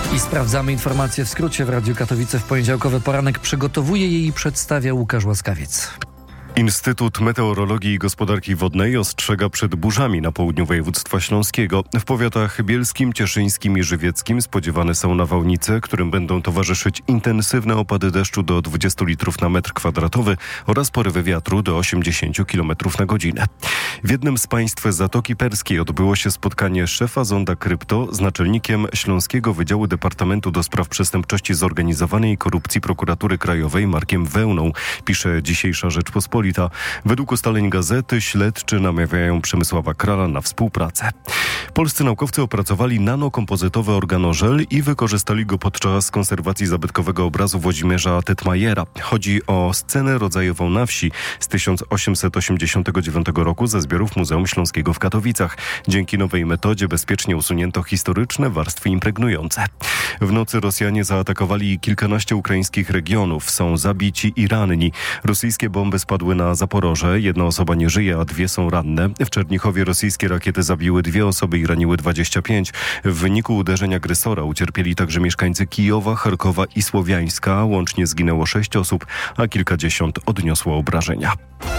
I sprawdzamy informacje w skrócie. W Radiu Katowice w poniedziałkowy poranek przygotowuje je i przedstawia Łukasz Łaskawiec. Instytut Meteorologii i Gospodarki Wodnej ostrzega przed burzami na południu województwa śląskiego. W powiatach bielskim, cieszyńskim i żywieckim spodziewane są nawałnice, którym będą towarzyszyć intensywne opady deszczu do 20 litrów na metr kwadratowy oraz porywy wiatru do 80 km na godzinę. W jednym z państw Zatoki Perskiej odbyło się spotkanie szefa Zonda Krypto z naczelnikiem Śląskiego Wydziału Departamentu do Spraw Przestępczości Zorganizowanej i Korupcji Prokuratury Krajowej Markiem Wełną, pisze dzisiejsza Rzeczpospolita. Według ustaleń gazety śledczy namawiają Przemysława Krala na współpracę. Polscy naukowcy opracowali nanokompozytowy organożel i wykorzystali go podczas konserwacji zabytkowego obrazu Włodzimierza Tetmajera. Chodzi o scenę rodzajową na wsi z 1889 roku ze zbiorów Muzeum Śląskiego w Katowicach. Dzięki nowej metodzie bezpiecznie usunięto historyczne warstwy impregnujące. W nocy Rosjanie zaatakowali kilkanaście ukraińskich regionów. Są zabici i ranni. Rosyjskie bomby spadły na Zaporoże. Jedna osoba nie żyje, a dwie są ranne. W Czernichowie rosyjskie rakiety zabiły 2 osoby i raniły 25. W wyniku uderzeń agresora ucierpieli także mieszkańcy Kijowa, Charkowa i Słowiańska. Łącznie zginęło 6 osób, a kilkadziesiąt odniosło obrażenia.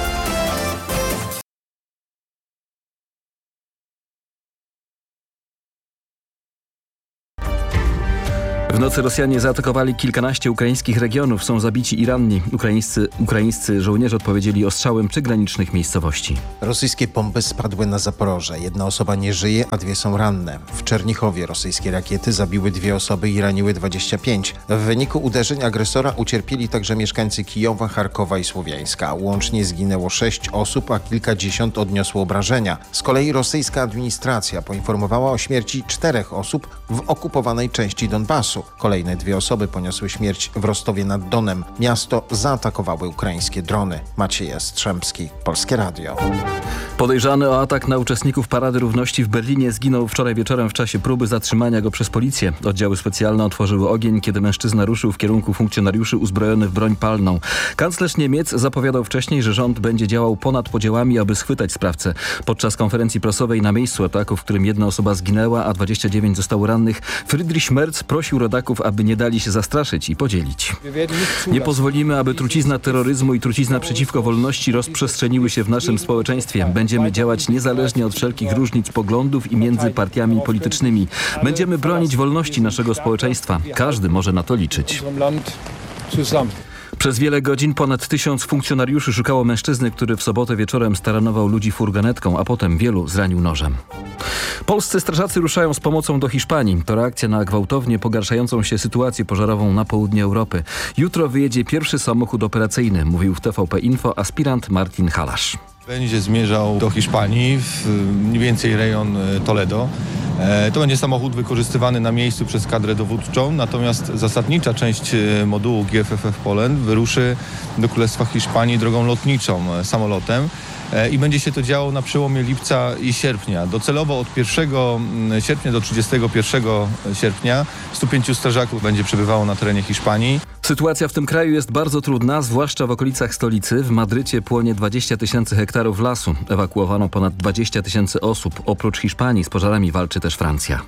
W nocy Rosjanie zaatakowali kilkanaście ukraińskich regionów. Są zabici i ranni. Ukraińscy żołnierze odpowiedzieli ostrzałem przygranicznych miejscowości. Rosyjskie bomby spadły na Zaporoże. Jedna osoba nie żyje, a 2 są ranne. W Czernichowie rosyjskie rakiety zabiły 2 osoby i raniły 25. W wyniku uderzeń agresora ucierpieli także mieszkańcy Kijowa, Charkowa i Słowiańska. Łącznie zginęło 6 osób, a kilkadziesiąt odniosło obrażenia. Z kolei rosyjska administracja poinformowała o śmierci 4 osób w okupowanej części Donbasu. Kolejne 2 osoby poniosły śmierć w Rostowie nad Donem. Miasto zaatakowały ukraińskie drony. Maciej Jastrzębski, Polskie Radio. Podejrzany o atak na uczestników Parady Równości w Berlinie zginął wczoraj wieczorem w czasie próby zatrzymania go przez policję. Oddziały specjalne otworzyły ogień, kiedy mężczyzna ruszył w kierunku funkcjonariuszy uzbrojonych w broń palną. Kanclerz Niemiec zapowiadał wcześniej, że rząd będzie działał ponad podziałami, aby schwytać sprawcę. Podczas konferencji prasowej na miejscu ataku, w którym 1 osoba zginęła, a 29 zostało rannych, Friedrich Merz prosił rodaków, aby nie dali się zastraszyć i podzielić. Nie pozwolimy, aby trucizna terroryzmu i trucizna przeciwko wolności rozprzestrzeniły się w naszym społeczeństwie. Będziemy działać niezależnie od wszelkich różnic poglądów i między partiami politycznymi. Będziemy bronić wolności naszego społeczeństwa. Każdy może na to liczyć. Przez wiele godzin ponad 1000 funkcjonariuszy szukało mężczyzny, który w sobotę wieczorem staranował ludzi furgonetką, a potem wielu zranił nożem. Polscy strażacy ruszają z pomocą do Hiszpanii. To reakcja na gwałtownie pogarszającą się sytuację pożarową na południu Europy. Jutro wyjedzie pierwszy samochód operacyjny, mówił w TVP Info aspirant Martin Halasz. Będzie zmierzał do Hiszpanii, w mniej więcej rejon Toledo. To będzie samochód wykorzystywany na miejscu przez kadrę dowódczą, natomiast zasadnicza część modułu GFFF Poland wyruszy do Królestwa Hiszpanii drogą lotniczą, samolotem. I będzie się to działo na przełomie lipca i sierpnia. Docelowo od 1 sierpnia do 31 sierpnia 105 strażaków będzie przebywało na terenie Hiszpanii. Sytuacja w tym kraju jest bardzo trudna, zwłaszcza w okolicach stolicy. W Madrycie płonie 20 000 hektarów lasu. Ewakuowano ponad 20 000 osób. Oprócz Hiszpanii z pożarami walczy też Francja.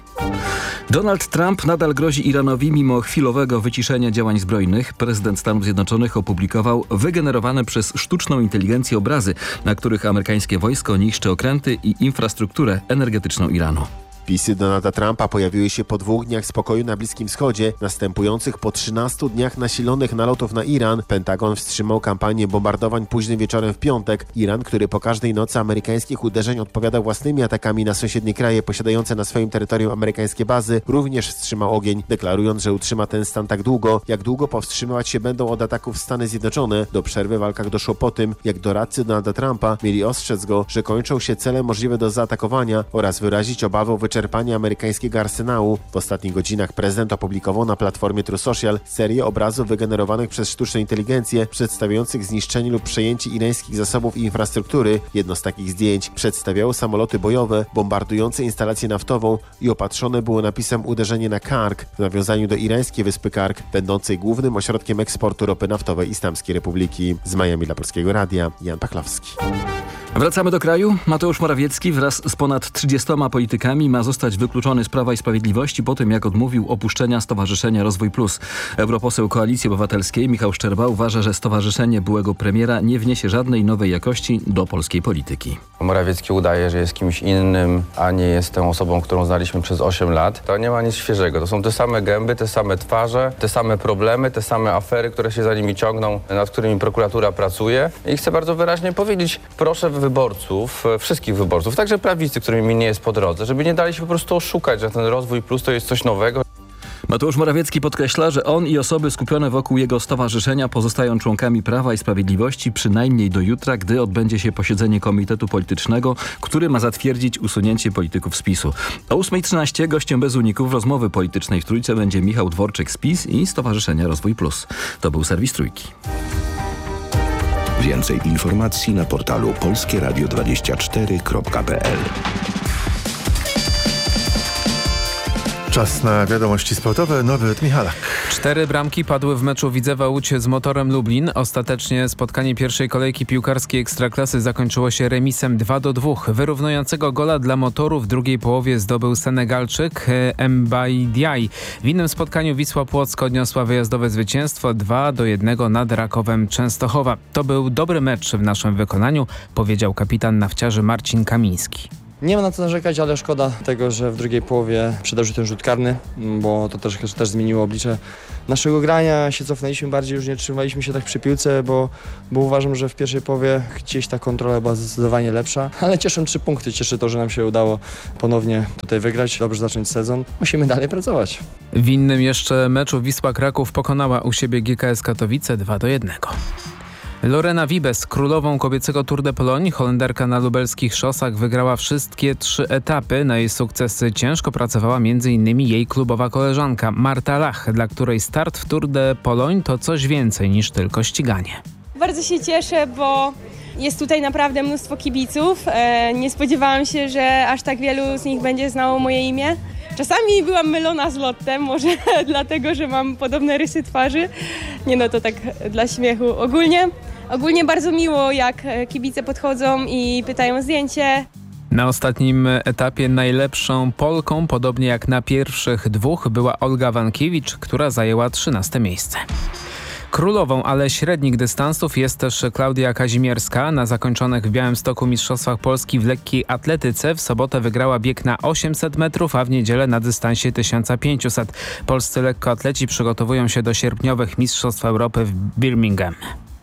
Donald Trump nadal grozi Iranowi mimo chwilowego wyciszenia działań zbrojnych. Prezydent Stanów Zjednoczonych opublikował wygenerowane przez sztuczną inteligencję obrazy, na których amerykańskie wojsko niszczy okręty i infrastrukturę energetyczną Iranu. Wpisy Donalda Trumpa pojawiły się po 2 dniach spokoju na Bliskim Wschodzie, następujących po 13 dniach nasilonych nalotów na Iran. Pentagon wstrzymał kampanię bombardowań późnym wieczorem w piątek. Iran, który po każdej nocy amerykańskich uderzeń odpowiada własnymi atakami na sąsiednie kraje posiadające na swoim terytorium amerykańskie bazy, również wstrzymał ogień, deklarując, że utrzyma ten stan tak długo, jak długo powstrzymywać się będą od ataków Stany Zjednoczone. Do przerwy w walkach doszło po tym, jak doradcy Donalda Trumpa mieli ostrzec go, że kończą się cele możliwe do zaatakowania oraz wyrazić obawę o wyczerpanie amerykańskiego arsenału. W ostatnich godzinach prezydent opublikował na platformie True Social serię obrazów wygenerowanych przez sztuczną inteligencję, przedstawiających zniszczenie lub przejęcie irańskich zasobów i infrastruktury. Jedno z takich zdjęć przedstawiało samoloty bojowe bombardujące instalację naftową i opatrzone było napisem uderzenie na Kark w nawiązaniu do irańskiej wyspy Kark, będącej głównym ośrodkiem eksportu ropy naftowej Islamskiej Republiki. Z Miami dla Polskiego Radia Jan Pachlowski. Wracamy do kraju. Mateusz Morawiecki wraz z ponad 30 politykami ma zostać wykluczony z Prawa i Sprawiedliwości po tym, jak odmówił opuszczenia Stowarzyszenia Rozwój Plus. Europoseł Koalicji Obywatelskiej Michał Szczerba uważa, że stowarzyszenie byłego premiera nie wniesie żadnej nowej jakości do polskiej polityki. Morawiecki udaje, że jest kimś innym, a nie jest tą osobą, którą znaliśmy przez 8 lat. To nie ma nic świeżego. To są te same gęby, te same twarze, te same problemy, te same afery, które się za nimi ciągną, nad którymi prokuratura pracuje. I chcę bardzo wyraźnie powiedzieć, proszę wyborców, wszystkich wyborców, także prawicy, którym mi nie jest po drodze, żeby nie dali się po prostu oszukać, że ten Rozwój Plus to jest coś nowego. Mateusz Morawiecki podkreśla, że on i osoby skupione wokół jego stowarzyszenia pozostają członkami Prawa i Sprawiedliwości przynajmniej do jutra, gdy odbędzie się posiedzenie Komitetu Politycznego, który ma zatwierdzić usunięcie polityków z PiS-u. O 8:13 gościem bez uników rozmowy politycznej w Trójce będzie Michał Dworczyk z PiS i Stowarzyszenia Rozwój Plus. To był serwis Trójki. Więcej informacji na portalu polskieradio24.pl. Czas na wiadomości sportowe. Norbert Michalak. 4 bramki padły w meczu Widzewa Łódź z Motorem Lublin. Ostatecznie spotkanie pierwszej kolejki piłkarskiej Ekstraklasy zakończyło się remisem 2-2. Wyrównującego gola dla Motoru w drugiej połowie zdobył Senegalczyk Mbaye Diaye. W innym spotkaniu Wisła Płock odniosła wyjazdowe zwycięstwo 2-1 nad Rakowem Częstochowa. To był dobry mecz w naszym wykonaniu, powiedział kapitan nawciarzy Marcin Kamiński. Nie ma na co narzekać, ale szkoda tego, że w drugiej połowie przydarzył ten rzut karny, bo to też zmieniło oblicze naszego grania. Się cofnęliśmy bardziej, już nie trzymaliśmy się tak przy piłce, bo uważam, że w pierwszej połowie gdzieś ta kontrola była zdecydowanie lepsza. Ale cieszą 3 punkty, cieszy to, że nam się udało ponownie tutaj wygrać, dobrze zacząć sezon. Musimy dalej pracować. W innym jeszcze meczu Wisła Kraków pokonała u siebie GKS Katowice 2-1. Lorena Wiebes, królową kobiecego Tour de Pologne, Holenderka na lubelskich szosach, wygrała wszystkie 3 etapy. Na jej sukcesy ciężko pracowała m.in. jej klubowa koleżanka Marta Lach, dla której start w Tour de Pologne to coś więcej niż tylko ściganie. Bardzo się cieszę, bo jest tutaj naprawdę mnóstwo kibiców. Nie spodziewałam się, że aż tak wielu z nich będzie znało moje imię. Czasami byłam mylona z Lottem, może dlatego, że mam podobne rysy twarzy. Nie no, to tak dla śmiechu. Ogólnie bardzo miło, jak kibice podchodzą i pytają o zdjęcie. Na ostatnim etapie najlepszą Polką, podobnie jak na pierwszych 2, była Olga Wankiewicz, która zajęła 13. miejsce. Królową, ale średnich dystansów jest też Klaudia Kazimierska. Na zakończonych w Białymstoku Mistrzostwach Polski w lekkiej atletyce w sobotę wygrała bieg na 800 metrów, a w niedzielę na dystansie 1500. Polscy lekkoatleci przygotowują się do sierpniowych Mistrzostw Europy w Birmingham.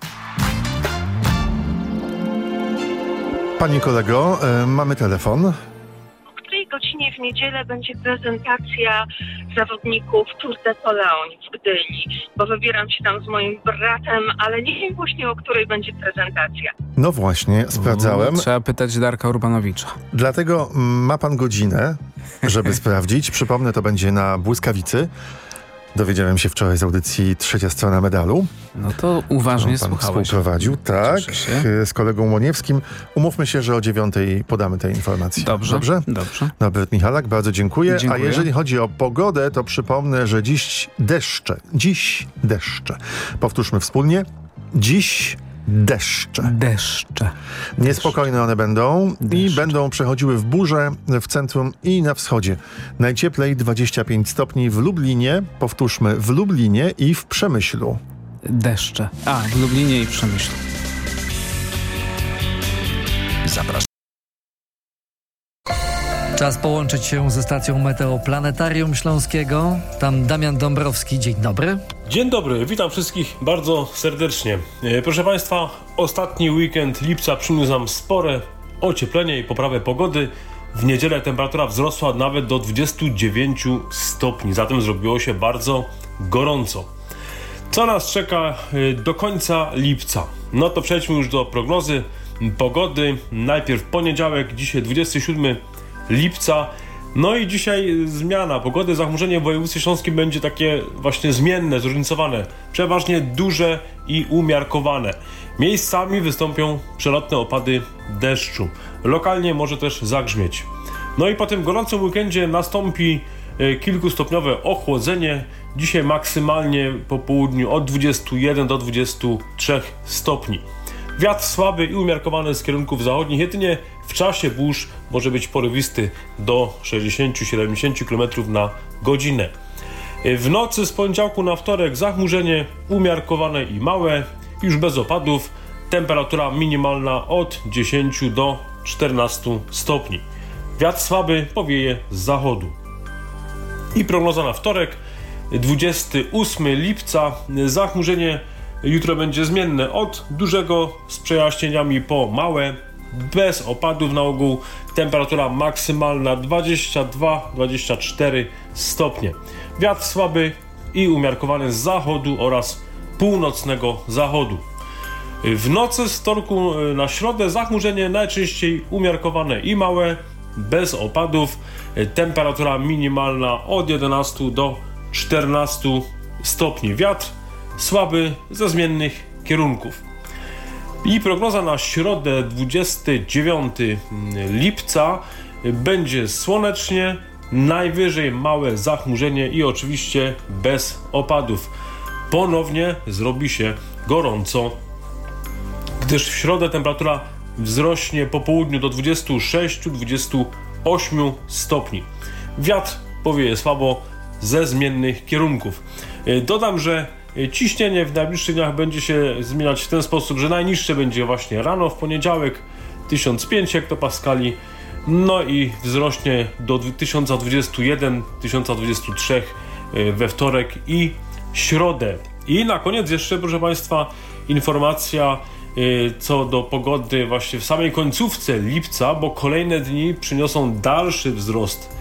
Pani kolego, mamy telefon. O której godzinie w niedzielę będzie prezentacja zawodników Tour de Pologne w Gdyni? Bo wybieram się tam z moim bratem, ale nie wiem właśnie, o której będzie prezentacja. No właśnie, sprawdzałem. Trzeba pytać Darka Urbanowicza. Dlatego ma pan godzinę, żeby sprawdzić. Przypomnę, to będzie na Błyskawicy. Dowiedziałem się wczoraj z audycji Trzecia Strona Medalu. No to uważnie pan słuchałeś. współprowadził, tak, z kolegą Łoniewskim. Umówmy się, że o 9:00 podamy te informacje. Dobrze. Norbert Michalak, bardzo dziękuję. Dziękuję. A jeżeli chodzi o pogodę, to przypomnę, że dziś deszcze. Powtórzmy wspólnie. Dziś deszcze. Niespokojne one będą i będą przechodziły w burzę w centrum i na wschodzie. Najcieplej 25 stopni w Lublinie, powtórzmy, w Lublinie i w Przemyślu. Deszcze. W Lublinie i w Przemyślu. Zapraszam. Czas połączyć się ze stacją Meteoplanetarium Śląskiego. Tam Damian Dąbrowski. Dzień dobry. Dzień dobry, witam wszystkich bardzo serdecznie. Proszę Państwa, ostatni weekend lipca przyniósł nam spore ocieplenie i poprawę pogody. W niedzielę temperatura wzrosła nawet do 29 stopni, zatem zrobiło się bardzo gorąco. Co nas czeka do końca lipca? No to przejdźmy już do prognozy pogody. Najpierw poniedziałek, dzisiaj 27 lipca. No i dzisiaj zmiana pogody. Zachmurzenie w województwie śląskim będzie takie właśnie zmienne, zróżnicowane. Przeważnie duże i umiarkowane. Miejscami wystąpią przelotne opady deszczu. Lokalnie może też zagrzmieć. No i po tym gorącym weekendzie nastąpi kilkustopniowe ochłodzenie. Dzisiaj maksymalnie po południu od 21 do 23 stopni. Wiatr słaby i umiarkowany z kierunków zachodnich, jedynie w czasie burz może być porywisty do 60-70 km na godzinę. W nocy z poniedziałku na wtorek zachmurzenie umiarkowane i małe, już bez opadów, temperatura minimalna od 10 do 14 stopni. Wiatr słaby powieje z zachodu. I prognoza na wtorek, 28 lipca, zachmurzenie jutro będzie zmienne od dużego z przejaśnieniami po małe, bez opadów na ogół, temperatura maksymalna 22-24 stopnie. Wiatr słaby i umiarkowany z zachodu oraz północnego zachodu. W nocy z wtorku na środę zachmurzenie najczęściej umiarkowane i małe, bez opadów, temperatura minimalna od 11 do 14 stopni. Wiatr słaby ze zmiennych kierunków. I prognoza na środę 29 lipca będzie słonecznie, najwyżej małe zachmurzenie i oczywiście bez opadów. Ponownie zrobi się gorąco, gdyż w środę temperatura wzrośnie po południu do 26-28 stopni. Wiatr powieje słabo ze zmiennych kierunków. Dodam, że ciśnienie w najbliższych dniach będzie się zmieniać w ten sposób, że najniższe będzie właśnie rano w poniedziałek 1005 hektopaskali, no i wzrośnie do 1021-1023 we wtorek i środę. I na koniec jeszcze, proszę Państwa, informacja co do pogody właśnie w samej końcówce lipca, bo kolejne dni przyniosą dalszy wzrost